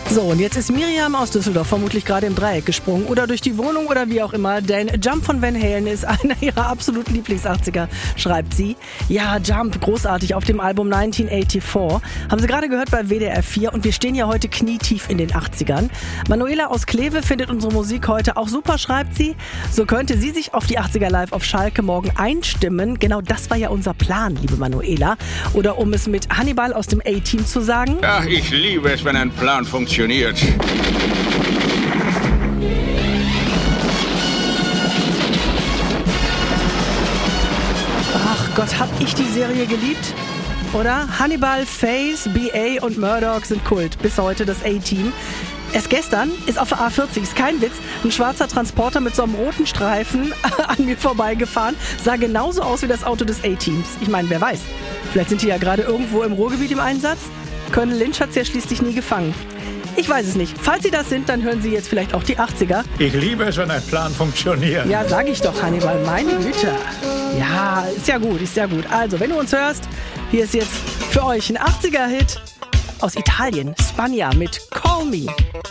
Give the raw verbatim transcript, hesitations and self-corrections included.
So, und jetzt ist Miriam aus Düsseldorf vermutlich gerade im Dreieck gesprungen oder durch die Wohnung oder wie auch immer, denn Jump von Van Halen ist einer ihrer absoluten Lieblings-achtziger, schreibt sie. Ja, Jump, großartig, auf dem Album neunzehnhundertvierundachtzig. Haben Sie gerade gehört bei W D R vier und wir stehen ja heute knietief in den achtzigern. Manuela aus Kleve findet unsere Musik heute auch super, schreibt sie. So könnte sie sich auf die achtziger live auf Schalke morgen einstimmen. Genau das war ja unser Plan, liebe Manuela. Oder um es mit Hannibal aus dem A-Team zu sagen. Ach, ich liebe es, wenn ein Plan funktioniert. Ach Gott, hab ich die Serie geliebt? Oder? Hannibal, Face, B A und Murdoch sind Kult. Bis heute das A-Team. Erst gestern ist auf der A vierzig, ist kein Witz, ein schwarzer Transporter mit so einem roten Streifen an mir vorbeigefahren. Sah genauso aus wie das Auto des A-Teams. Ich meine, wer weiß. Vielleicht sind die ja gerade irgendwo im Ruhrgebiet im Einsatz. Colonel Lynch hat's ja schließlich nie gefangen. Ich weiß es nicht. Falls Sie das sind, dann hören Sie jetzt vielleicht auch die achtziger. Ich liebe es, wenn ein Plan funktioniert. Ja, sag ich doch, Hannibal. Meine Güte. Ja, ist ja gut, ist ja gut. Also, wenn du uns hörst, hier ist jetzt für euch ein achtziger-Hit aus Italien. Spagna mit Call Me.